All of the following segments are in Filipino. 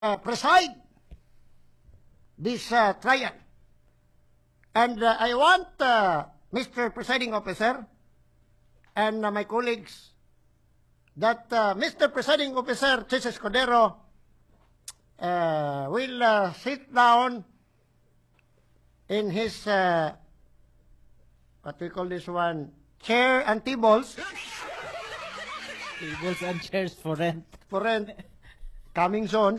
preside this trial. And I want Mr. Presiding Officer and my colleagues that Mr. Presiding Officer Jesus Cordero will sit down in his, what we call this one, chair and tables. Tables and chairs for rent. For rent, coming soon.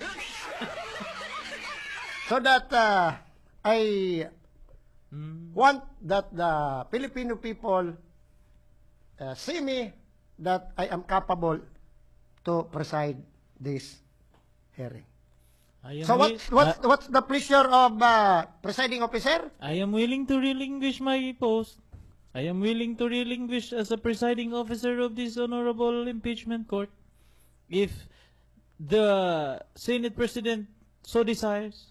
So that I want that the Filipino people see me that I am capable to preside this hearing. So what's the pleasure of presiding officer? I am willing to relinquish my post. I am willing to relinquish as a presiding officer of this honorable impeachment court if the Senate President so desires.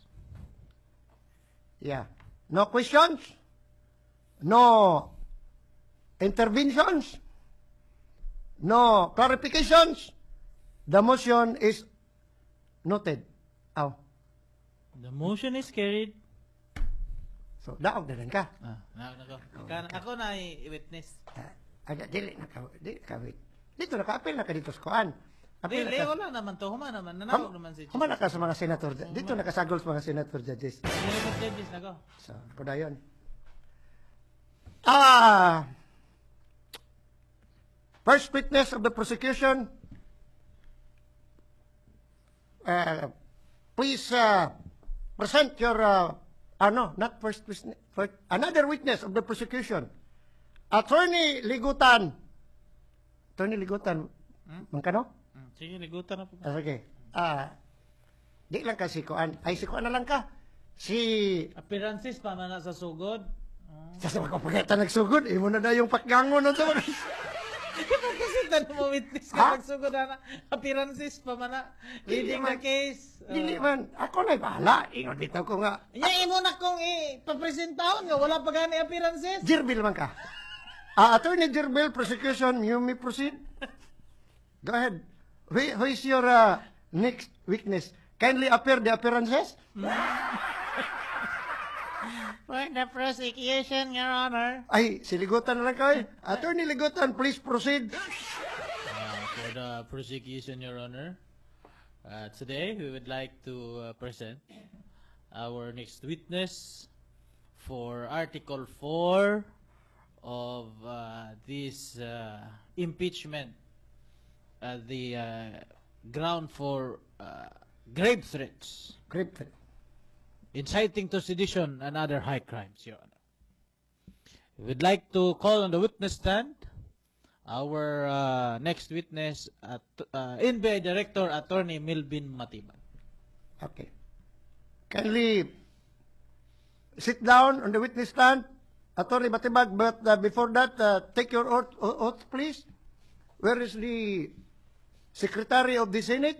Yeah. No questions? No interventions? No clarifications? The motion is noted. Oh. The motion is carried. So, daog na rin ka. Ako na i-witness. Dili ka wait. Dito naka-appeal na ka dito sa kuan. Dili, wala naman to. Huma naman. Nanawag naman si Huma na ka sa mga senator. Dito nakasagol sa mga senator judges. Senator judges na ko. So, ako na yun. First witness of the prosecution, please present your, not first witness, another witness of the prosecution. Attorney Ligutan. Attorney Ligutan, mangkano? Sige, ligutan na po. Okay. Di lang ka si Kuan. Ay, si Kuan na lang ka. Si... Appearances pa man na sa sugod. Sa mga pagkata nagsugod, imo na yung pakgangon nun sa mga... Kasi tanong mo witness ka nagsugod na appearances pa man na. Leading the case. Dili man. Ako na bahala. Ingon dito ko nga. Nya imo na kong ipapresentahon nga wala pa gani appearances. Jirbil man ka. Attorney Jirbil, prosecution, you may proceed. Go ahead. Who is your next witness? Kindly appear the appearances. For the prosecution, Your Honor. Ay, si Ligutan na lang kayo. Attorney Ligutan, please proceed. For the prosecution, Your Honor, today we would like to present our next witness for Article 4 of this impeachment. The ground for grave threats, inciting to sedition and other high crimes, Your Honor. We would like to call on the witness stand our next witness, NBI Director Attorney Milvin Matibag. Okay. Kindly sit down on the witness stand, Attorney Matibag, but before that, take your oath, please. Where is the Secretary of the Senate?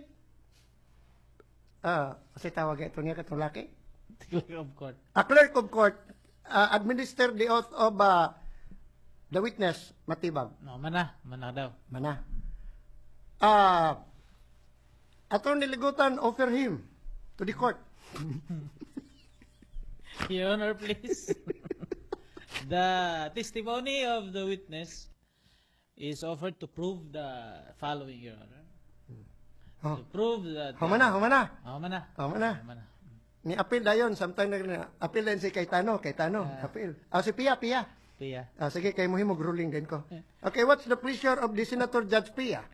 Kasi tawag ito niya katong laki? Clerk of Court. A clerk of court administer the oath of the witness, Matibag. No, mana daw. Mana. Attorney Ligutan, offer him to the court. Your Honor, please. The testimony of the witness is offered to prove the following, Your Honor. Oh. To prove that... Humana. Humana. Ni appeal dayon, sometime na appeal din si Cayetano, appeal. Si Pia. Pia. Sige, kay mo himog ruling din ko. Okay, what's the pleasure of the Senator Judge Pia?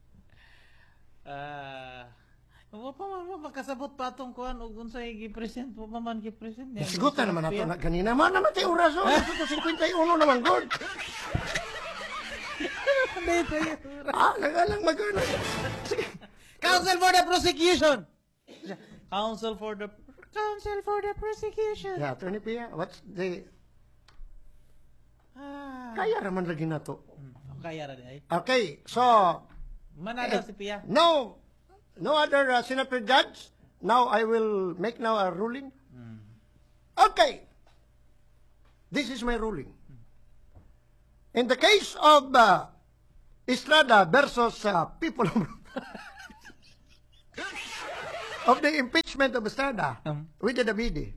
Pa man makasabot pa atong kuan ug unsay gi-present pa man gi-present. Sigutan naman ato na ganina. Man naman tayo oras. Ito 51 naman, God. Nagalang magana. Counsel for the prosecution. Counsel for the prosecution. Yeah, Attorney Pia, what's the... Kaya raman lagi na to. Kaya ra di ay. Okay, so... Manada si Pia. No other Senator Judge. Now I will make now a ruling. Okay. This is my ruling. In the case of Estrada versus people of... of the impeachment of Estrada with the Davide.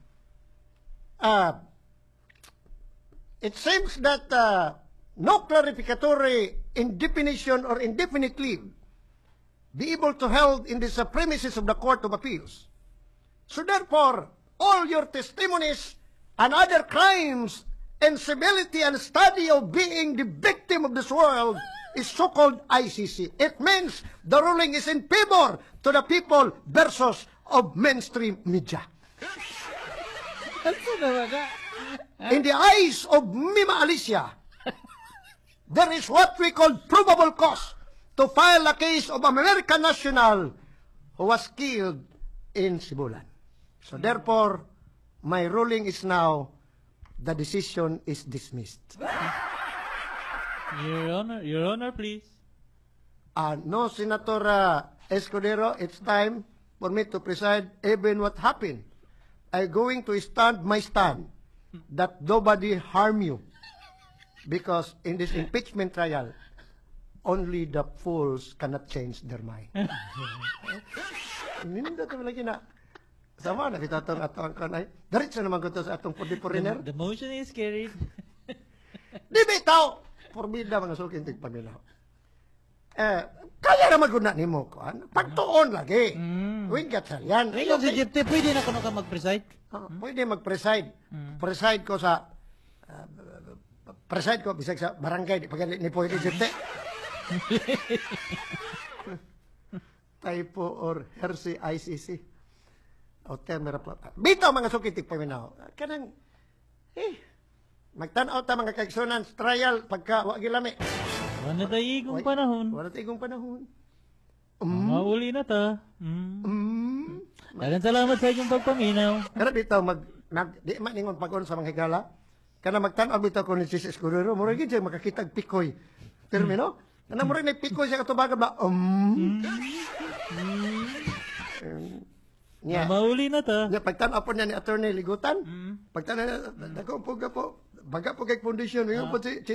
It seems that no clarificatory indefinition or indefinite leave be able to held in the premises of the Court of Appeals. So therefore, all your testimonies and other crimes and civility and study of being the victim of this world is so-called ICC. It means the ruling is in favor to the people versus of mainstream media. In the eyes of Mima Alicia, there is what we call probable cause to file a case of American national who was killed in Sibulan. So therefore, my ruling is now, the decision is dismissed. Your Honor, please. No, Senator Escudero, it's time for me to preside even what happened. I'm going to stand my stand that nobody harm you. Because in this impeachment trial, only the fools cannot change their mind. Hindi na lagi na. Sama na kita itong atong kanay. Diretso naman ko ito sa atong pudi-puriner. The motion is carried. Di bitaw! Forbida mga sukin tigpaminaw. Kaya naman guna ni mo ko. Pagtuon lagi. Winggat sa yan. Ngayon si Jeff, pwede na kuno ka mag-preside? Pwede mag-preside. Preside ko sa... preside ko, bisag sa barangay. Di pagalit ni pwede jute. Typo or Hershey ICC. O Termera Plata. Bitaw mga sukin tigpaminaw. Kanang... magtanaw ta mga kaigsunan sa trial pagka wag gilami. Wala tayo igong panahon. Wala tayong panahon. Mauli na ta. Dagan salamat sa inyong pagpaminaw. Kana bitaw di man ningon pag-on sa mga higala. Kana magtanaw bitaw ko ni Sis Escudero, mura gid siya makakitag pikoy. Termino? Kana mura ni pikoy siya katubagan ba? Nya. Mauli na ta. Nya pagtanaw po niya ni Attorney Ligutan. Pagtanaw na dako po po. Baga po kay kondisyon, ngayon po si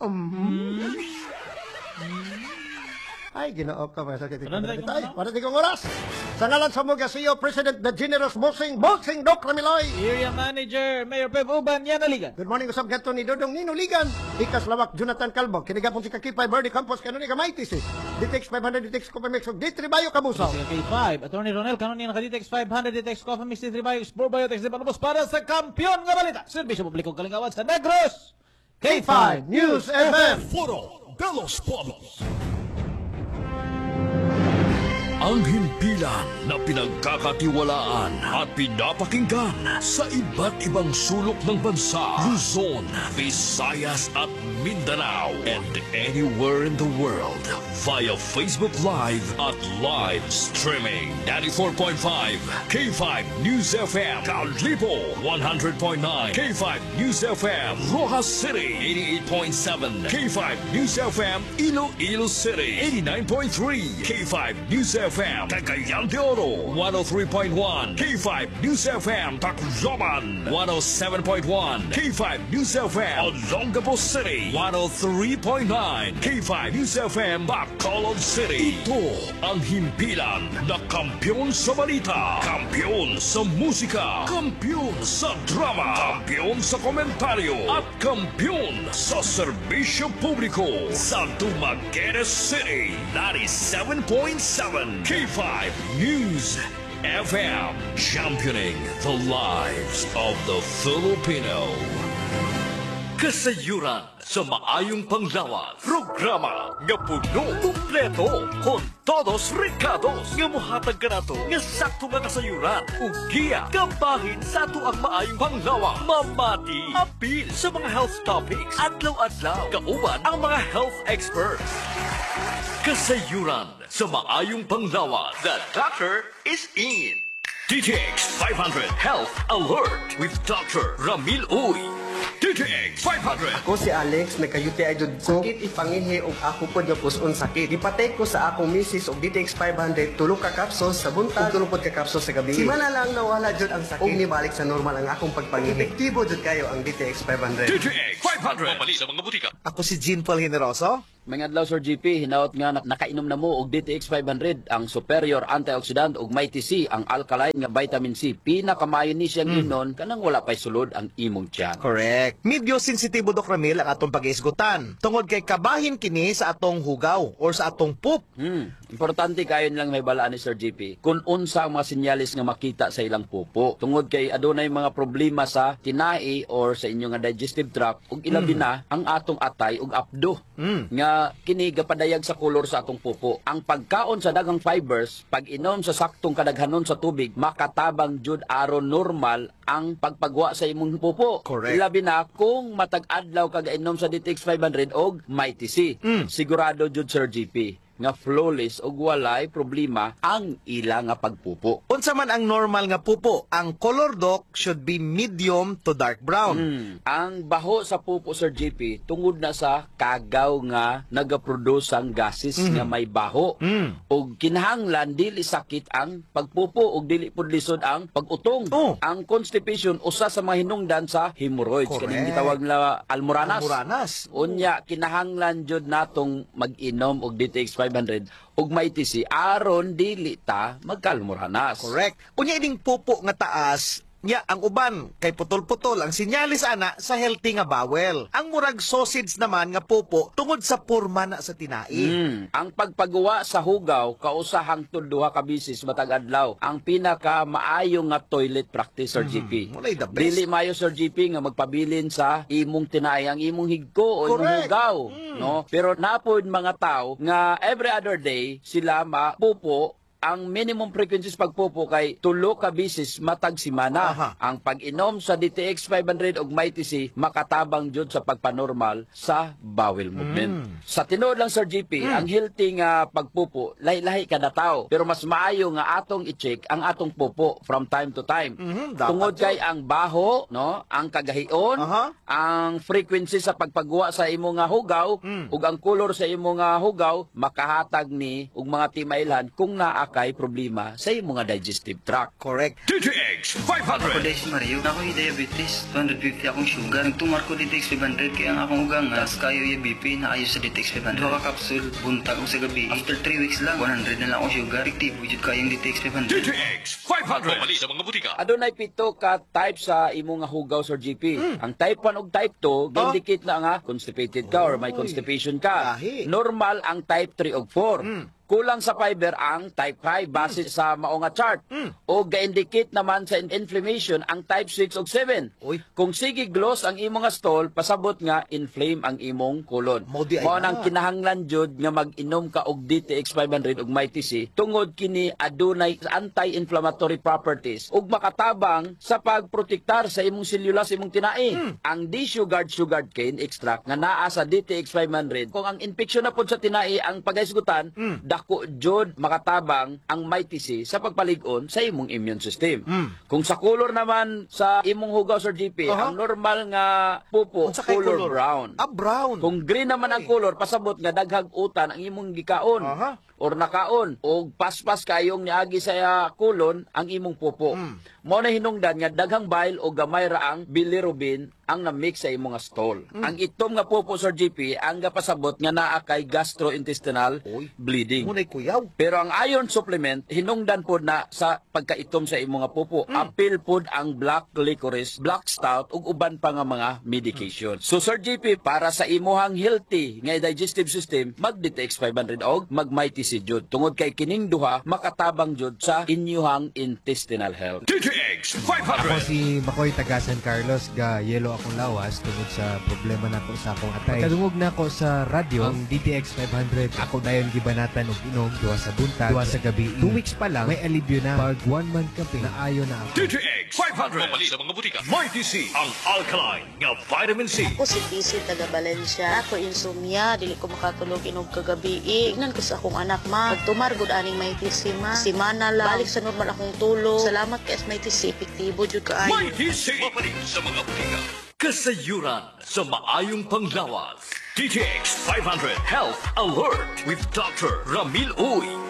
ay, ginoo ka mga sakit. Para di kong oras. Sa ngalan sa mga CEO, President the Generous Bossing Doc Ramiloy. Area Manager, Mayor Pev Uban, yan Ligan. Good morning, usap gato ni Dodong Nino Ligan. Ikas Lawak, Jonathan Calvo. Kinigapon si Kakipay, Birdie Campos, kanuni ka maitis eh. DTX 500, DTX Coffee Mix, D3 Bayo Kabusaw. K5, Attorney Ronel, kanuni naka-DTX 500, DTX Coffee Mix, D3 Bayo, Spore Biotex, di panubos para sa kampiyon nga balita. Serbisyo publikong kalingawan sa Negros. K5 News FM. Foro de los Pueblos. Ang himpilan na pinagkakatiwalaan at pinapakinggan sa iba't ibang sulok ng bansa, Luzon, Visayas at Mindanao, and anywhere in the world via Facebook Live at live streaming. 94.5 K5 News FM Kalipo, 100.9 K5 News FM Rojas City, 88.7 K5 News FM Iloilo City, 89.3 K5 News FM Cagayan de Oro, 103.1 K5 News FM Tacloban, 107.1 K5 News FM Olongapo City, 103.9 K5 News FM Bacolod City. Ito ang himpilan na kampiyon sa balita, kampiyon sa musika, kampiyon sa drama, kampiyon sa komentaryo, at kampiyon sa serbisyo publiko sa Dumaguete City, 97.7 K5 News FM, championing the lives of the Filipino. Kasayuran sa maayong panglawan, programa nga puno, kumpleto, con todos recados nga muhatag ka nato nga sakto nga kasayuran ug giya kabahin sa ato ang maayong panglawan. Mamati apil sa mga health topics, adlaw-adlaw kauban ang mga health experts. Kasayuran sa maayong panglawan. The doctor is in. DTX 500 Health Alert with Dr. Ramil Uy. DTX 500. Ako si Alex, nagka-UTI jud ko. Sakit ipanginhi og ako pod nga puson sakit. Ipatay ko sa akong misis og DTX 500 tulo ka kapsul sa buntag, tulo pod ka kapsul sa gabi. Si man lang nawala jud ang sakit. Og nibalik sa normal ang akong pagpanginhi. Epektibo jud kayo ang DTX 500. DTX 500. Mabali sa mga butika. Ako si Jean Paul Generoso. Mga adlaw Sir GP, hinaot nga nakainom na mo og DTX 500 ang superior antioxidant ug Mighty C ang alkaline nga vitamin C. Pinakamayo ni siyang inon kanang wala pay sulod ang imong tiyan. Correct. Medyo sensitibo Dok Ramil ang atong pag-iisgutan. Tungod kay kabahin kini sa atong hugaw or sa atong poop. Importante kayo lang may balaan ni Sir GP kung unsa ang mga sinyalis nga makita sa ilang pupo. Tungod kay adunay mga problema sa tinai or sa inyong nga digestive tract ug ilabi na ang atong atay ug apdo. Nga kini gapadayag sa kolor sa atong pupo. Ang pagkaon sa daghang fibers, pag inom sa saktong kadaghanon sa tubig, makatabang jud aron normal ang pagpagwa sa imong pupo. Correct. Ilabi na kung matag adlaw kag inom sa DTX 500 og Mighty C. Sigurado jud Sir GP nga flawless ug walay problema ang ila nga pagpupo. Unsa man ang normal nga pupo, ang color Dok should be medium to dark brown. Ang baho sa pupo Sir GP tungod na sa kagaw nga nagaproduce ang gases nga may baho. Ug kinahanglan dili sakit ang pagpupo ug dili pud lisod ang pag-utong. Oh. Ang constipation usa sa mga hinungdan sa hemorrhoids Correct. kaning gitawag na almoranas. Almoranas. Unya kinahanglan jud natong mag-inom og DTX 500 ug Mighty C aron dili ta magkalmoranas. Correct. Unya ining pupo nga taas, nya ang uban kay putol-putol ang sinyalis ana sa healthy nga bowel. Ang murag sausage naman nga pupo tungod sa porma na sa tinai. Ang pagpagawa sa hugaw kausa hangtod duha ka bisis matag adlaw ang pinaka maayo nga toilet practice Sir GP. Walay the best. Dili maayo Sir GP nga magpabilin sa imong tinay ang imong higko o imong Correct. hugaw, no? Pero napod mga tao nga every other day sila mapupo ang minimum frequencies pagpupo kay tulo ka bisis matag semana. Aha. Ang pag-inom sa DTX 500 ug Mighty C makatabang jud sa pagpanormal sa bowel movement. Sa tinuod lang Sir GP, ang healthy nga pagpupo lahi-lahi kada tawo, pero mas maayo nga atong i-check ang atong pupo from time to time. Dapat Tungod kay ang baho, no, ang kagahion, Aha. ang frequency sa pagpagwa sa imo nga hugaw ug ang color sa imo nga hugaw makahatag ni ug mga timailhan kung naa kay problema sa imo nga digestive tract. Correct. DTX Ako 500. dahil si Mario, ako yung diabetes, 250 akong sugar. Nagtumar ko DTX 500 kaya ang akong ugangas, kayo yung BP na ayos sa DTX 500. Dua ka kapsul, buntag ko sa gabi. After 3 weeks lang, 100 na lang akong sugar. Aktibo jud kayong DTX 500. DTX 500. Pamali sa mga butika. Adunay pito ka type sa imo nga hugaw Sir GP. Ang type 1 ug type 2 indicate na nga constipated ka or may constipation ka. Lahi. Normal ang type 3 ug 4. Kulang sa fiber ang type 5 base sa mao nga chart. O ga-indicate naman sa inflammation ang type 6 ug 7. Uy. Kung sige gloss ang imong nga stool, pasabot nga inflame ang imong colon. Mao di ay Mao na. nang kinahanglan jud nga mag-inom ka og DTX 500 ug Mighty C tungod kini adunay anti-inflammatory properties ug makatabang sa pagprotektar sa imong selula sa imong tinai. Ang D-sugared cane extract nga naa sa DTX 500 kung ang infeksyon na pud sa tinai ang pagahisgutan, dako jud makatabang ang Mighty C sa pagpalig-on sa imong immune system. Kung sa color naman sa imong hugaw Sir GP, Aha. ang normal nga pupo Unsa kay color brown. Ah, brown. Kung green naman ang color, pasabot nga daghag utan ang imong gikaon. Aha. Or nakaon o paspas kayong niagi sa kulon ang imong pupo. Mao na hinungdan nga daghang bile o gamay ra ang bilirubin ang na-mix sa imong nga stool. Ang itom nga pupo Sir GP ang gapasabot nga naa kay gastrointestinal Uy. bleeding. Munay kuyaw. Pero ang iron supplement hinungdan pod na sa pagkaitom sa imong nga pupo. Apil pod ang black licorice, black stout ug uban pa nga mga medication. So Sir GP, para sa imuhang healthy nga digestive system, mag DTX 500 og mag Mighty C jud. Tungod kay kining duha makatabang jud sa inyuhang intestinal health. DTX Ako 500. si Bacoy taga San Carlos, ga yelo akong lawas tungod sa problema nako sa akong atay. Pagkadungog nako sa radyo, ang DTX 500, ako dayon gibanatan og inom duha sa buntag, duha sa gabi. 2 weeks pa lang, may alibyo na. Pag 1 month kampi, naayo na ako. DTX 500. Pamali sa mga butika. Mighty C. Ang alkaline nga vitamin C. Ako si PC taga Valencia. Ako insomnia, dili ko makatulog inog kagabi. Ignan ko sa akong anak ma. Pagtumar gud aning may TC ma. Simana lang. Balik sa normal akong tulog. Salamat kay may TC. Epektibo jud kaayo. Mighty C. Pamali sa mga butika. Kasayuran sa maayong panglawas. DTX 500 Health Alert with Dr. Ramil Uy.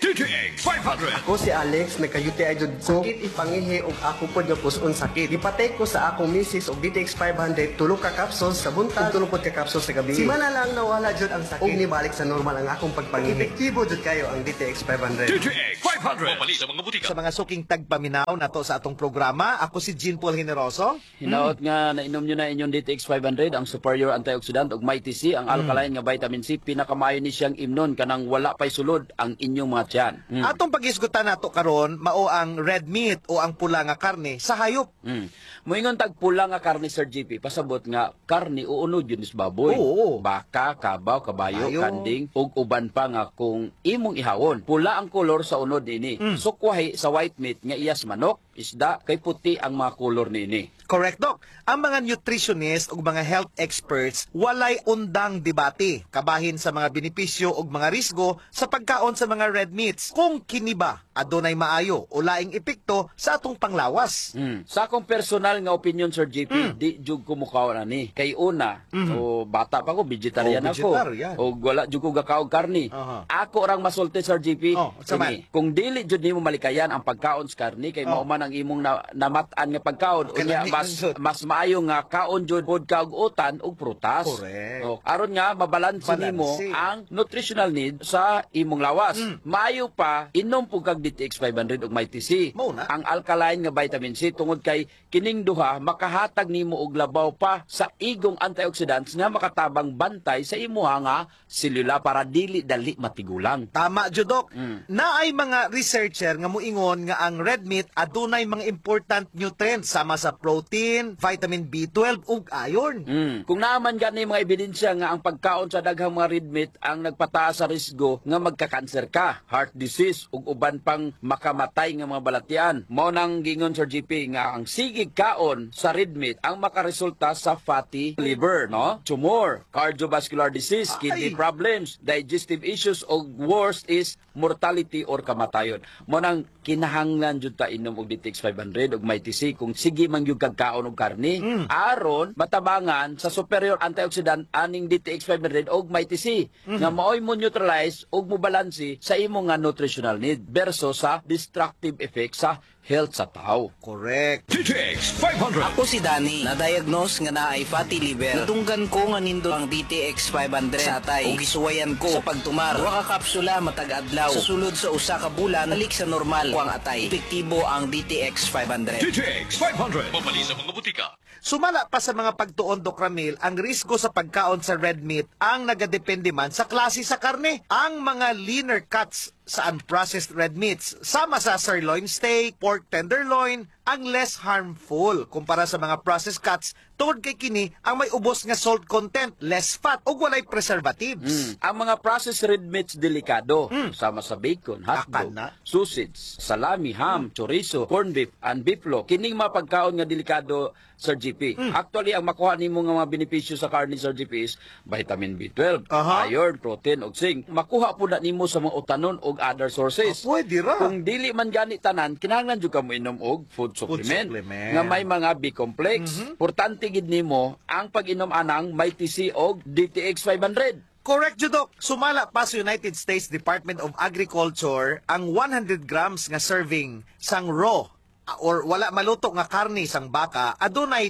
DTX 500. Ako si Alex, nagka-UTI jud ko. Sakit ipangihi og ako pod nga puson sakit. Ipatay ko sa akong misis og DTX 500 tulo ka capsules sa buntag, tulo pod ka capsules sa gabi. Simana lang nawala jud ang sakit. Og nibalik sa normal ang akong pagpangihi. Epektibo jud kayo ang DTX 500. DTX 500. Mapali sa mga butika. Sa mga suking tagpaminaw na to sa atong programa, ako si Jean Paul Generoso. Hinaot nga nainom nyo na inyong DTX 500, ang superior antioxidant ug mighty C, ang alkaline nga vitamin C, pinakamayo ni siyang imnon kanang wala pay sulod ang inyong mga tiyan. Atong pag-isgutan nato karon mao ang red meat o ang pula nga karne sa hayop. Moingon tag pula nga karne, Sir GP, pasabot nga karne uunod yun is baboy. Oo. Baka, kabaw, kabayo, Kabayo. kanding, ug uban pa nga kung imong ihawon. Pula ang kolor sa unod ini. Sukwahi sa white meat nga iyas manok, isda, kay puti ang mga kolor nini. Correct, Doc. Ang mga nutritionist ug mga health experts walay undang debate kabahin sa mga benepisyo ug mga risgo sa pagkaon sa mga red meats. Kung kini ba adunay maayo o laing epekto sa atong panglawas. Sa akong personal nga opinion, Sir JP, di jug ko mukaw na ni. Kay una, o bata pa ko, vegetarian Oh, ako. vegetarian. O wala jug ko gakaog karni. Aha. Ako rang masulti, Sir JP. Oh, saman. Kini, kung dili jud nimo malikayan ang pagkaon sa karni, kay mauman ang imong namatan nga pagkaon. Unya, Kalami mas maayo nga kaon jud pod ka og utan ug prutas. Correct. O, aron nga mabalanse nimo Balanse. ang nutritional need sa imong lawas. Maayo pa inom pug kag DTX 500 ug mighty C. Mao na. Ang alkaline nga vitamin C tungod kay kining duha makahatag nimo og labaw pa sa igong antioxidants nga makatabang bantay sa imuha nga selula para dili dali matigulang. Tama, Judok. Naay mga researcher nga muingon nga ang red meat adunay mga important nutrients sama sa protein, vitamin B12 ug iron. Kung naaman gani mga ebidensya nga ang pagkaon sa daghang mga red meat ang nagpataas sa risgo nga magka-cancer ka, heart disease ug uban pang makamatay nga mga balatian. Mao nang gingon, Sir GP, nga ang sigig kaon sa red meat ang makaresulta sa fatty liver, no? Tumor, cardiovascular disease, kidney problems, digestive issues ug worst is mortality or kamatayon. Mao nang kinahanglan jud ta inom og DTX 500 ug mighty C kung sige man gyud kag kaon og karni aron matabangan sa superior antioxidant aning DTX 500 og mighty C nga maoy mo neutralize ug mo balanse sa imong nga nutritional need versus sa destructive effect sa health sa tao. Correct. DTX 500. Ako si Danny, na-diagnose nga naay fatty liver. Natunggan ko nga nindo ang DTX 500 sa atay. Ug gisuwayan ko sa pagtumar. Wa ka kapsula matag adlaw. Sa sulod sa usa ka bulan, nalik sa normal ko ang atay. Epektibo ang DTX 500. DTX 500. Mapali sa mga butika. Sumala pa sa mga pagtuon, Doc Ramil, ang risgo sa pagkaon sa red meat ang nagadepende man sa klase sa karne. Ang mga leaner cuts sa unprocessed red meats, sama sa sirloin steak, pork tenderloin, ang less harmful kumpara sa mga processed cuts tungod kay kini ang may ubos nga salt content, less fat ug walay preservatives. Ang mga processed red meats delikado, sama sa bacon, hotdog, Akan na. sausage, salami, ham, chorizo, corned beef, and beeflo. Kining mga pagkaon nga delikado, Sir GP. Actually, ang makuha nimo nga mga benepisyo sa karne, Sir GP, is vitamin B12, Aha. iron, protein, ug zinc. Makuha po na nimo sa mga utanon ug other sources. Pwede ra. Kung dili man gani tanan, kinahanglan jud ka mo inom og food supplement, supplement. nga may mga B-complex. Importante gid nimo ang pag-inom anang mighty C og DTX 500. Correct, Judok. Sumala pa sa United States Department of Agriculture ang 100 grams nga serving sang raw or wala maluto nga karne sang baka adunay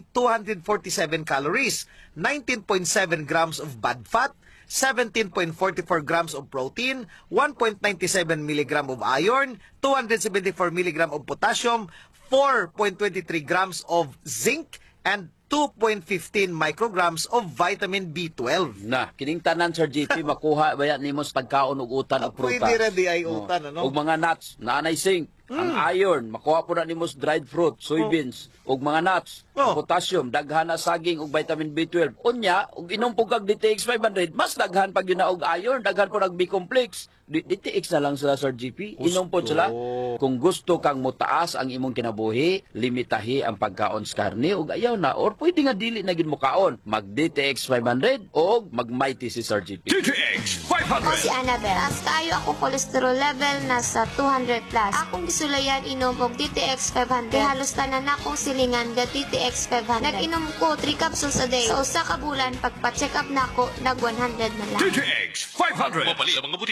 247 calories, 19.7 grams of bad fat, 17.44 grams of protein, 1.97 milligram of iron, 274 milligram of potassium, 4.23 grams of zinc, and 2.15 micrograms of vitamin B12. Na, kining tanan, Sir GP, makuha bayan nimo sa pagkaon og utan ug prutas. Pwede rin di ay utan, ano? Og mga nuts, naanay zinc, ang iron, makuha po na nimo sa dried fruit, soybeans, og mga nuts, potassium, daghan na saging og vitamin B12. Unya, og inom po kag DTX 500, mas daghan pag yun na og iron, daghan po nag B-complex. DTX na lang sila, Sir GP. Inom po sila. Kung gusto kang mutaas ang imong kinabuhi, limitahi ang pagkaon sa karne ug ayaw na or pwede nga dili na gid mo kaon. Mag DTX 500 o mag mighty si Sir GP. DTX Ako si 500. Annabel. Taas kayo ako cholesterol level nasa 200 plus. Akong gisulayan inom og DTX 500. Halos tanan akong silingan ga DTX 500. Nag-inom ko 3 capsules a day. Sa usa ka bulan pagpa-check up nako nag 100 na lang. DTX 500. Mapali sa mga butika. Mighty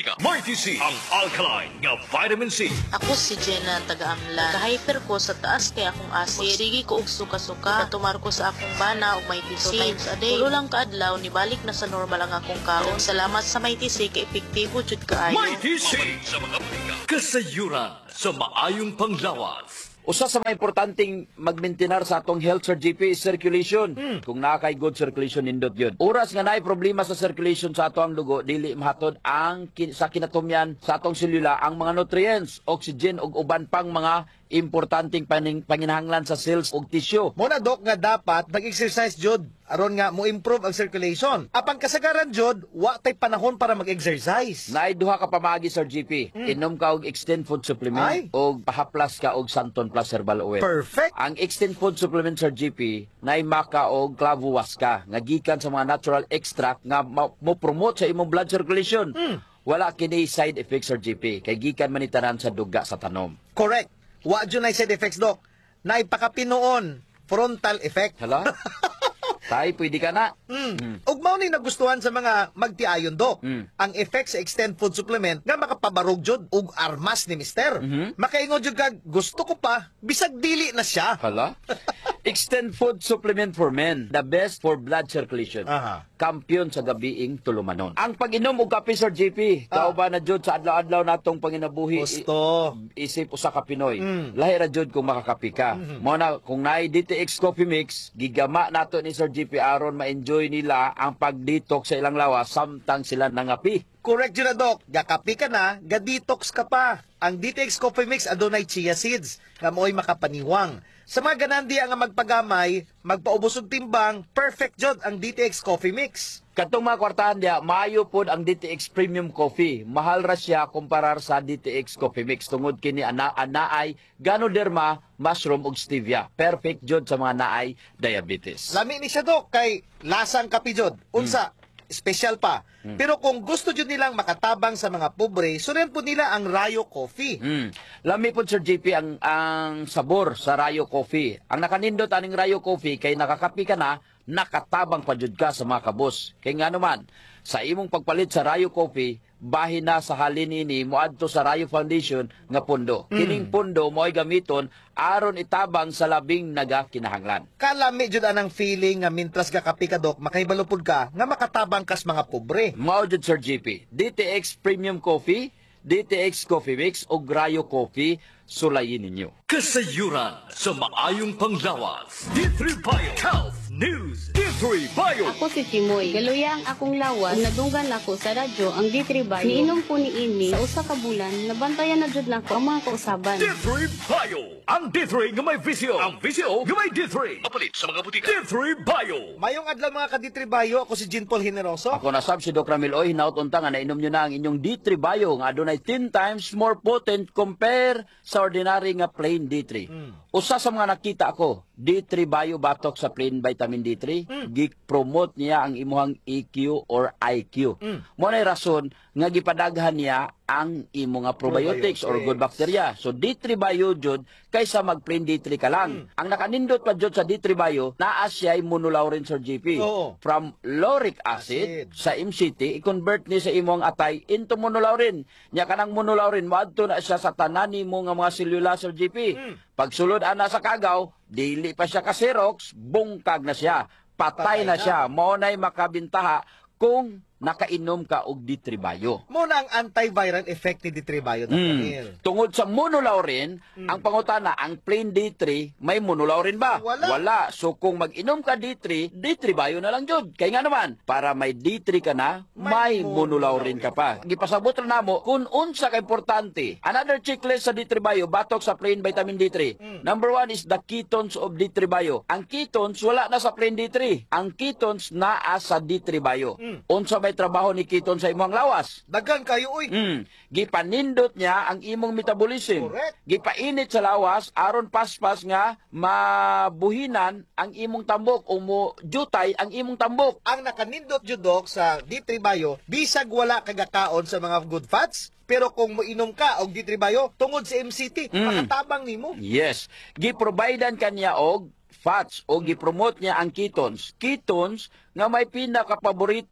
Mighty C, ang alkaline nga vitamin C. Ako si Jenna taga-amlan. Ka-hyper ko sa taas kay akong acid. Sige ko og suka-suka. Katumar ko sa akong bana og may TC. 2 times a day. Tulo lang kaadlaw ni balik na sa normal ang akong kaon. Salamat sa may TC kay epektibo jud kaayo. Mighty C sa mga bika. Kasayuran sa maayong panglawas. Usa sa mga importanteng magmaintenar sa atong health, Sir GP, is circulation. Kung nakay good circulation, nindot yun. Oras nga naay problema sa circulation sa atong dugo, dili mahatod ang sa kinatumyan sa atong selula ang mga nutrients, oxygen ug uban pang mga importanteng panginahanglan sa cells ug tissue. Muna dok nga dapat mag-exercise jud aron nga mo improve ang circulation. Apang kasagaran jud, wa tay panahon para mag-exercise. Naay duha ka pamaagi, Sir GP. Inom ka og extend food supplement Ay. ug pahaplas ka og Santon Plus herbal oil. Perfect. Ang extend food supplement, Sir GP, naay maka og clavo waska nga gikan sa mga natural extract nga mo promote sa imong blood circulation. Wala kini side effects, Sir GP, kay gikan man ni tanan sa duga sa tanom. Correct. Wa jud na side effects dok. Naipakapinoon frontal effect. Hala? Tay, pwede ka na. Ug mao ni nagustuhan sa mga magtiayon dok. Ang effect sa extend food supplement nga makapabarog jud ug armas ni mister. Makaingon jud kag gusto ko pa bisag dili na siya. Hala? Extend food supplement for men, the best for blood circulation. Aha. Kampiyon sa gabiing tulumanon. Ang pag-inom og kape, Sir GP, kauban na jud sa adlaw-adlaw natong panginabuhi. Gusto. Isip usa ka Pinoy. Lahi ra jud kung makakapi ka. Mao na kung naay DTX Coffee Mix, gigama nato ni Sir GP aron ma-enjoy nila ang pag-detox sa ilang lawas samtang sila nangapi. Correct jud na dok. Gakapi ka na, ga-detox ka pa. Ang DTX Coffee Mix adunay chia seeds nga mo'y makapaniwang. Sa mga ganandi nga magpagamay, magpaubos og timbang, perfect jud ang DTX Coffee Mix. Katong mga kwartahan diya, maayo pod ang DTX Premium Coffee. Mahal ra siya kumparar sa DTX Coffee Mix. Tungod kini anaay Ganoderma, mushroom ug stevia. Perfect jud sa mga naay diabetes. Lami ni siya dok kay lasang kapi jud. Unsa? Special pa. Pero kung gusto jud nilang makatabang sa mga pobre, sunen po nila ang Rayo Coffee. Lami po, Sir JP, ang sabor sa Rayo Coffee. Ang nakanindot aning Rayo Coffee kay nakakapi ka na, nakatabang pa jud ka sa mga kabos. Kay nga naman, sa imong pagpalit sa Rayo Coffee, bahin na sa halin ini moadto sa Rayo Foundation nga pundo. Kining pundo mo'y gamiton aron itabang sa labing nagakinahanglan. Kalami jud anang feeling nga mintras gakapi ka dok, makahibalupod ka nga makatabang kas mga pobre. Mao jud, Sir JP, DTX Premium Coffee, DTX Coffee Mix o Rayo Coffee, sulayin ninyo. Kasayuran sa maayong panglawas. D3 Bio Health News. D3 Bio. Ako si Timoy. Galuya ang akong lawas. Nadunggan ako sa radyo ang D3 Bio. Niinom ko ni ini sa usa ka bulan. Nabantayan na jud nako ang mga kausaban. D3 Bio. Ang D3 nga may visyo. Ang visyo nga may D3. Mapalit sa mga butika. D3 Bio. Mayong adlaw mga ka-D3 ako si Jean Paul Generoso. Ako na sab si Doc Ramil Oy, hinaut unta nga nainom nyo na ang inyong D3 Bio nga adunay 10 times more potent compare sa ordinary nga plain D3. Usa sa mga nakita ako, D3 Bio batok sa plain vitamin D3, gi-promote niya ang imuhang EQ or IQ. Mo nay rason nga gipadaghan niya ang imo nga probiotics or good bacteria. So D3 Bio jud kaysa mag plain D3 ka lang. Ang nakanindot pa jud sa D3 Bio, naa siya monolaurin, Sir GP. Oo. From lauric acid sa MCT, i-convert ni sa imong atay into monolaurin. Nya kanang monolaurin moadto na siya sa tanan nimo nga mga selula, Sir GP. Pagsulod ana sa kagaw, dili pa siya ka Xerox, bungkag na siya. Patay na siya. Mao nay makabintaha kung nakainom ka og D3 Bio. Muna ang antiviral effect ni D3 Bio Dr. Ramil. Tungod sa monolaurin, ang pangutana, ang plain D3, may monolaurin ba? Wala. So kung mag-inom ka D3, D3 Bio na lang jud. Kaya nga naman, para may D3 ka na, may monolaurin ka pa. Gipasabot ra namo kung unsa ka importante. Another checklist sa D3 Bio, batok sa plain vitamin D3. Number 1 is the ketones of D3 Bio. Ang ketones, wala na sa plain D3. Ang ketones naa sa D3 Bio. Unsa may trabaho ni keton sa imong lawas? Daghan kayo uy. Gipanindot niya ang imong metabolism. Correct. Gipainit sa lawas aron paspas nga mabuhinan ang imong tambok o mo jutay ang imong tambok. Ang nakanindot jud dok sa D3 Bio, bisag wala kagakaon sa mga good fats, pero kung moinom ka og D3 Bio tungod sa MCT, makatabang nimo. Yes, giprovidean kanya og fats o gipromote niya ang ketones. Ketones nga may pinaka-paborito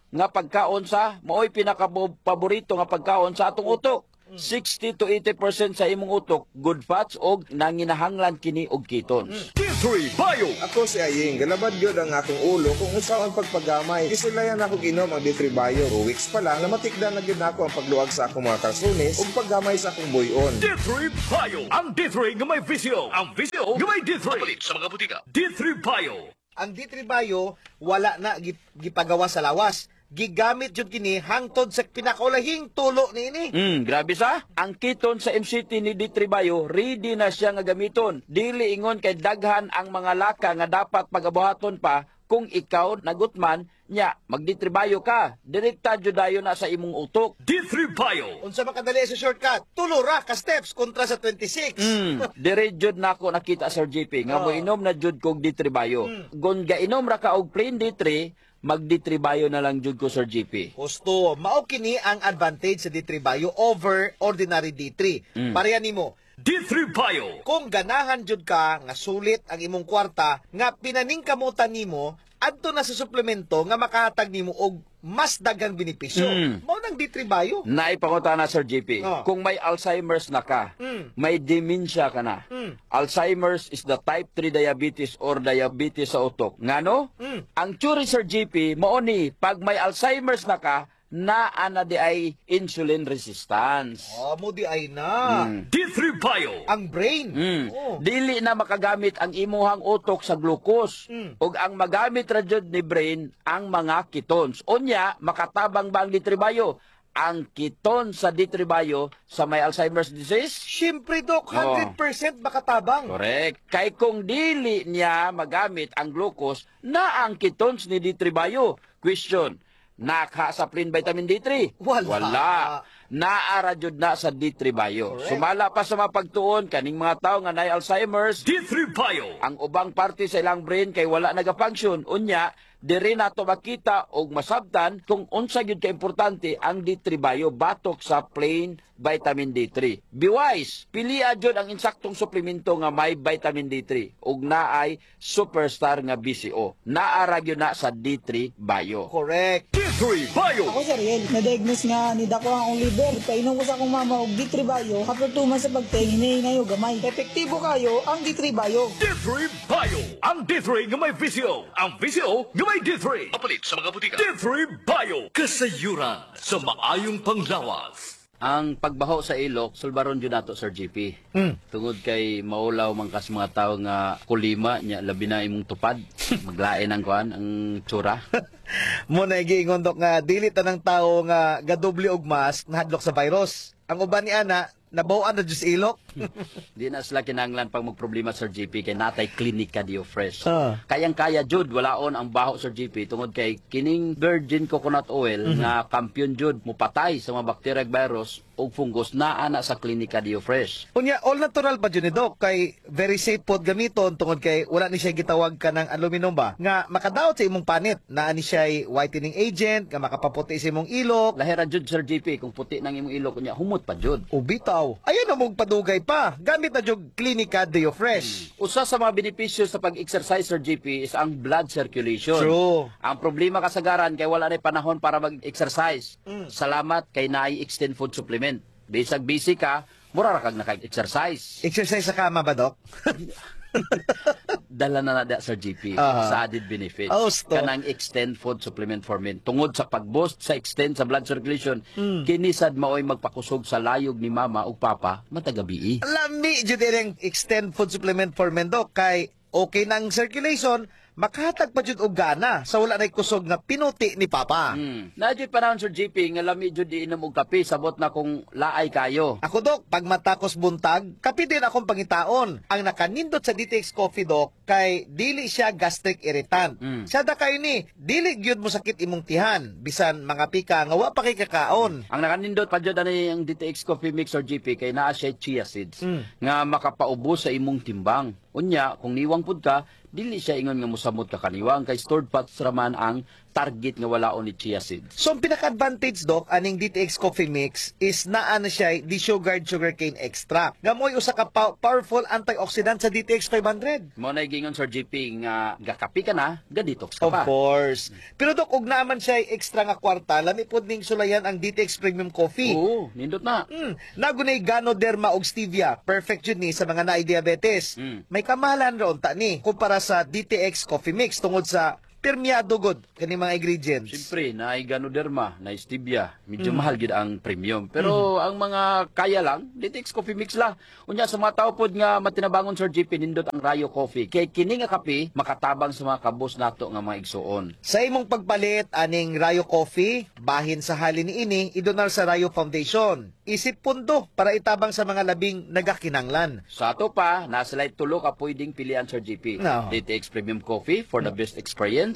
nga pagkaon sa mao'y pinaka-paborito nga pagkaon sa atong utok. 60 to 80% sa imong utok good fats og nanginahanglan kini og ketones. D3 Bio. Ako si Aying, galabad yun ang akong ulo kung usaw ang pagpagamay. Isulayan ako ginom ang D3 Bio. 2 weeks pa lang, namatikdan na gid ako ang pagluwag sa akong mga kalsunis ug paggamay sa akong buyon. D3 Bio. Ang D3 nga may visyo. Ang visyo nga may D3. Palit sa mga butika. D3 Bio. Ang D3 Bio, wala na gipagawa sa lawas. Gigamit jud kini hangtod sa pinakaulahing tulo niini. Grabe sa. Ang keton sa MCT ni D3 Bio, ready na siya nga gamiton. Dili ingon kay daghan ang mga laka nga dapat pagabuhaton pa kung ikaw nagutman nya mag-D3 Bio ka. Direkta jud dayon na sa imong utok. D3 Bio. Unsa makadali sa shortcut? Tulo ra ka steps kontra sa 26. Dire jud nako nakita Sir JP nga mo inom na jud kog D3 Bio. Gon gainom ra ka og plain D3, mag D3 Bio na lang jud ko Sir JP. Gusto, mao kini ang advantage sa D3 Bio over ordinary D3. Pareha nimo. D3 Bio. Kung ganahan jud ka nga sulit ang imong kwarta nga pinaningkamutan nimo adto na sa suplemento nga makahatag nimo og mas daghang benepisyo. Mao nang D3 Bio. Naipangutana Sir JP, Oh. kung may Alzheimer's na ka, may dementia ka na. Alzheimer's is the type 3 diabetes or diabetes sa utok. Ngano? Ang tsuri Sir JP, mao ni pag may Alzheimer's na ka, ana di ay insulin resistance. Mo di ay na. D3 Bio. Ang brain. Oh. Dili na makagamit ang imuhang utok sa glucose. Ug ang magamit ra jud ni brain ang mga ketones. Unya, makatabang ba ang D3 Bio? Ang keton sa D3 Bio sa may Alzheimer's disease? Siyempre, Dok, 100% makatabang. Correct. Kay kung dili niya magamit ang glucose na ang ketones ni D3 Bio. Question, naka-supplement vitamin D3? Wala. Naara jud na sa D3 Bio. Sumala pa sa mapagtuon kaning mga tawo nga nay Alzheimer's, D3 Bio. ang ubang parte sa ilang brain kay wala nagafunction. Unya, diri nato makita og masabtan kung unsa gyud ka importante ang D3 Bio batok sa plain vitamin D3. Be wise, pilia jud ang insaktong suplemento nga may vitamin D3 ug naay superstar nga BCO. Naara gyud na sa D3 Bio. Correct. D3 Bio. Ako Sir Riel, na-diagnose nga ni dako ang akong liver. Painom ko sa akong mama og D3 Bio. After 2 months sa pagtingin, hinayo gamay. Epektibo kayo ang D3 Bio. D3 Bio. Ang D3 nga may visyo. Ang visyo nga may D3. Palit sa mga butika. D3 Bio. Kasayuran sa maayong panglawas. Ang pagbaho sa ilok, sulbaron jud nato Sir GP. Tungod kay maulaw man kas mga tawo nga kulima nya labi na imong tupad. Maglain ang kuan ang tsura. Mo na giingon, Dok, nga dili tanang tawo nga gadoble og mas nahadlok sa virus. Ang uban ni ana nabawaan na jud sa ilok. Di na sila kinahanglan pag magproblema Sir GP kay natay klinika Dio Fresh. Ah. Kayang-kaya jud walaon ang baho Sir GP tungod kay kining virgin coconut oil nga kampiyon jud mupatay sa mga bacteria ug virus ug fungus naa na sa klinika Dio Fresh. Unya, all natural pa dyan ni Doc, kay very safe pod gamiton tungod kay wala ni siya gitawag ka ng aluminum ba, nga makadaot sa imong panit, naa ni siya whitening agent, nga makapaputi sa imong ilok. Lahira jud Sir GP kung puti nang imong ilok nya humot pa jud. Ubitaw. Ayun na mong padugay pa. Gamit na jud klinika Dio Fresh. Usa sa mga benepisyo sa pag-exercise Sir GP is ang blood circulation. True. Ang problema kasagaran kay wala na panahon para mag-exercise. Salamat kay naay extend food supplement. Bisag busy ka, mura ra kag naka-exercise. Exercise sa kama ba, Doc? Dala na na Sir GP sa added benefits. Austo. Kanang extend food supplement for men. Tungod sa pag-boost sa extend sa blood circulation, kinisad maoy magpakusog sa layog ni mama ug papa matagabi. Lami jud ang extend food supplement for men, Doc, kay okay nang circulation, makahatag pa jud og gana sa wala nay kusog nga pinuti ni papa. Na jud panahon Sir GP nga lami jud iinom og kape sabot na kung laay kayo. Ako, Doc, pag matakos buntag, kapi din akong pangitaon. Ang nakanindot sa DTX Coffee, Doc, kay dili siya gastric irritant. Sada kayo ni, dili gyud mo sakit imong tihan, bisan mga pika nga wa pa kay kakaon. Ang nakanindot pa jud ani ang DTX Coffee Mix Sir GP kay naa siya chia seeds nga makapaubos sa imong timbang. Unya, kung niwang pud ka, dili siya ingon nga mosamot ka kaniwang kay stored fats raman ang target nga walaon ni chia seeds. So, ang pinaka-advantage, Doc, aning DTX Coffee Mix is naa na siya desugared sugarcane extract. Gamoy usa ka powerful antioxidant sa DTX 500. Mo na gingon Sir GP nga gakapi ka na, ga-detox ka Of pa. course. Pero Doc, ug naman siya extra nga kwarta, lami pod ning sulayan ang DTX Premium Coffee. Oo, nindot na. Nagunay Ganoderma og stevia. Perfect yun ni sa mga naay diabetes. May kamahalan ron ta ni kumpara sa DTX Coffee Mix tungod sa permeado god kani mga ingredients. Siyempre, na Ganoderma, na stevia, medyo mahal gid ang premium. Pero ang mga kaya lang, DTX Coffee Mix la. Unya sa mga tao pod nga matinabangon Sir GP nindot ang Rayo Coffee. Kay kini nga kape makatabang sa mga kabos nato nga mga igsuon. Sa imong pagpalit aning Rayo Coffee, bahin sa halin ni ini idonal sa Rayo Foundation. Isip pundo para itabang sa mga labing nagakinanglan. Sa ato pa, nasa light tulo ka pwedeng pilian Sir GP. No. DTX Premium Coffee for the best experience.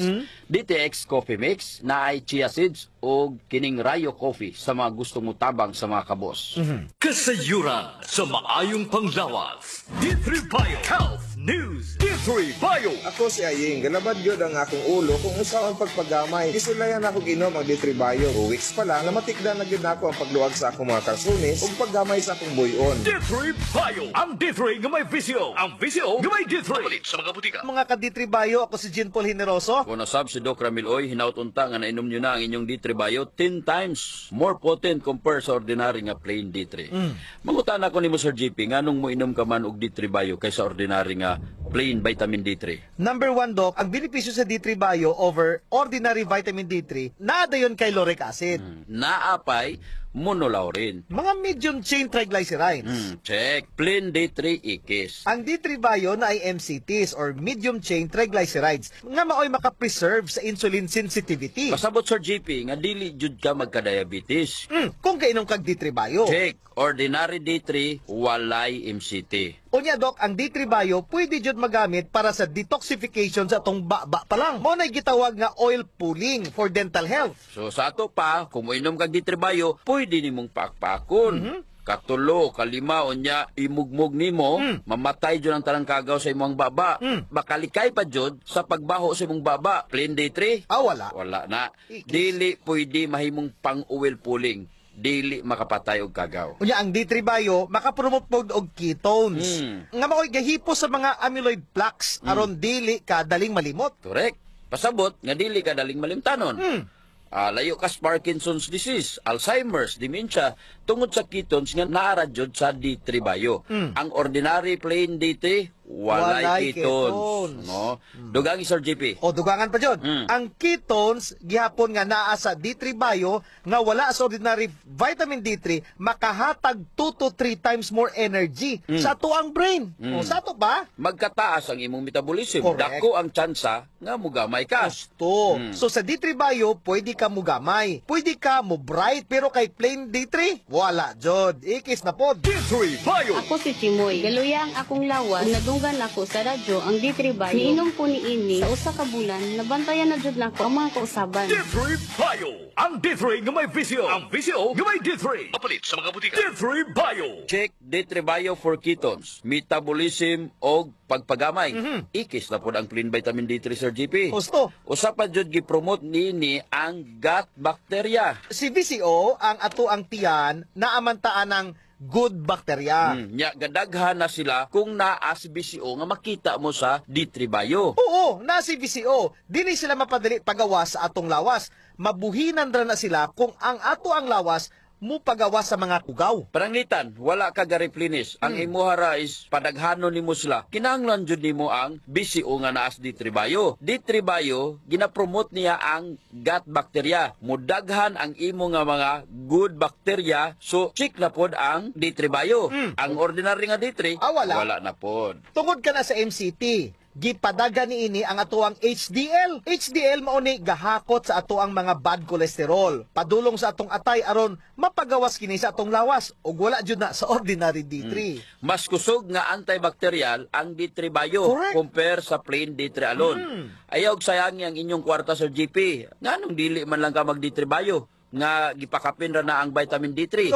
DTX Coffee Mix na ay chia seeds o kining Rayo Coffee sa mga gustong mutabang sa mga kabos. Kasayuran sa maayong panglawas. D3 Bio Health News. D3 Bio. Ako si Aying, galabad yun ang akong ulo kung usaw ang pagpagamay. Isulayan ako ginom ang D3 Bio. 2 weeks pa lang, namatikdan na gid ako ang pagluwag sa akong mga karsunis ug paggamay sa akong buyon. D3 Bio. Ang D3 nga may visyo. Ang visyo nga may D3. Palit sa mga butika. Mga ka-D3 Bio, ako si Jean Paul Generoso. Kung nasab si Doc Ramil Oy, hinautunta nga nainom nyo na ang inyong D3 Bio 10 times more potent compare sa ordinary nga plain D3. Mangutan ako ni mo Sir GP, nga nung mo inom ka man og D3 Bio kaysa ordinary nga plain vitamin D3. Number 1, Doc, ang benepisyo sa D3 Bio over ordinary vitamin D3, naada yun kay lauric acid. Naapay monolaurin. Mga medium chain triglycerides. Check. Plain D3 ikis. Ang D3 Bio na ay MCTs or medium chain triglycerides nga maoy makapreserve sa insulin sensitivity. Pasabot Sir GP, nga dili jud ka magka-diabetes. Kung kainom kag D3 Bio. Check. Ordinary D3, walay MCT. Unya, Doc, ang D3 Bio pwede jud magamit para sa detoxification sa atong baba pa lang. Mo na gitawag nga oil pulling for dental health. So sa ato pa, kung moinom kag D3 Bio, pwede nimong pakpakon. Katulo, kalima, unya, imugmog nimo, mamatay jud ang tanang kagaw sa imong baba. Bakalikay pa jud sa pagbaho sa imong baba. Plain D3? Wala. Wala na. Dili pwede mahimong pang-oil pulling. Dili makapatay og kagaw. Unya, ang D3 Bio makapromote pod og ketones. Nga maoy gahipo sa mga amyloid plaques aron dili ka daling malimot. Correct. Pasabot nga dili ka daling malimtanon. Layo ka sa Parkinson's disease, Alzheimer's, dementia, tungod sa ketones nga naara jud sa D3 Bio. Ang ordinary plain D3, walay ketones. No? Dugang Sir GP. O dugangan pa jud. Ang ketones gihapon nga naa sa D3 Bio nga wala sa ordinary vitamin D3 makahatag 2 to 3 times more energy sa tuang brain. O sa to ba? Magkataas ang imong metabolism. Correct. Dako ang tsansa nga mugamay ka. Gusto. So sa D3 Bio, pwede ka mugamay. Pwede ka mo bright, pero kay plain D3, wala jud. Ikis na pod. D3 Bio. Ako si Chimoy. Galuya ang akong lawas. Nagdunggan ako sa radyo ang D3 Bio. Niinom po ni ini sa usa ka bulan. Nabantayan na jud nako ang mga kausaban. D3 Bio. Ang D3 nga may visyo. Ang visyo nga may D3. Palit sa mga butika. D3 Bio. Check D3 Bio for ketones, metabolism o pagpagamay. Ikis na po ang clean vitamin D3 Sir GP. Gusto. Usapan jud gi-promote ni ang gut bacteria. Si VCO, ang ato ang tiyan, naamantaan ng good bacteria. Nya gadaghan na sila kung naa si BCO nga makita mo sa D3 Bio. Oo, na si VCO. Dili sila mapadali pagawas sa atong lawas. Mabuhinan ra na sila kung ang ato ang lawas mo pagawas sa mga kugaw. Parangitan, wala ka ga-replenish. Ang imuhara is padaghanon nimo sila. Kinahanglan jud nimo ang BCO nga naas D3 Bio. D3 Bio gina-promote niya ang gut bacteria. Mudaghan ang imo nga mga good bacteria. So check na pod ang D3 Bio. Ang ordinary nga D3 wala na pod. Tungod ka na sa MCT, gipadaga ni ini ang atuang HDL. HDL mao ni gahakot sa atuang mga bad cholesterol. Padulong sa atong atay aron mapagawas kini sa atong lawas ug wala jud na sa ordinary D3. Mas kusog nga antibacterial ang D3 Bio compare sa plain D3 alone. Ayaw sayangi ang inyong kwarta sa GP. Nganong dili man lang ka mag D3 Bio nga gipakapin ra na ang vitamin D3. So,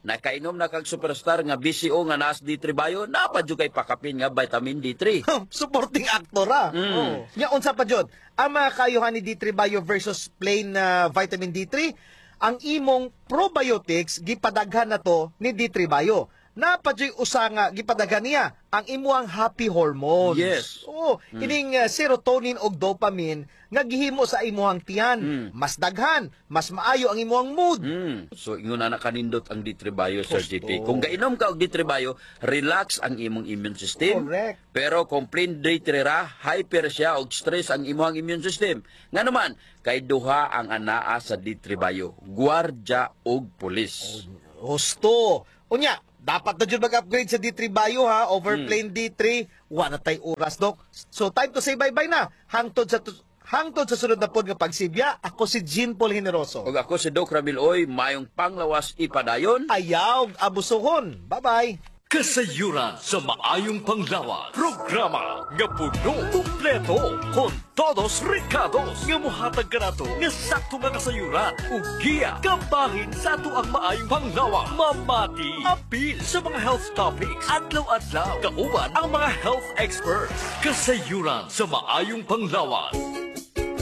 nakainom na kag superstar nga BCO nga naas D3 Bio, napadyo kay pakapin nga vitamin D3. Supporting actor ah. Oh. Nya unsa pa jud? Ang mga kayuhan ni D3 Bio versus plain vitamin D3, ang imong probiotics gipadaghan na to ni D3 Bio. Napadyoy usa nga gipadaghan niya ang imuang happy hormones. Yes. Oh, ining serotonin og dopamine nga gihimo sa imuhang tiyan. Mas daghan, mas maayo ang imuhang mood. So ingon na kanindot ang D3 Bio, Sir JP. Kung gainom ka og D3 Bio, relax ang imong immune system. Correct. Pero kung plain D3 ra, hyper siya og stress ang imong immune system. Nga naman, kay duha ang anaa sa D3 Bio, gwardya og pulis. Husto. Unya, dapat na dyan mag-upgrade sa D3 Bio ha, over plain D3, wala tay oras, Dok. So time to say bye-bye na. Hangtod sa sunod na pod nga pagsibya, ako si Jean Paul Generoso. Og ako si Doc Ramil Oy, mayong panglawas ipadayon. Ayaw, abusohon. Bye-bye. Kasayuran sa maayong panglawas. Programa nga puno, kumpleto, con todos recados. Nga muhatag ka na to, nga sakto nga kasayuran. Ug giya, kabahin sa ato ang maayong panglawas. Mamati, apil sa mga health topics. Adlaw-adlaw, kauban ang mga health experts. Kasayuran sa maayong panglawas.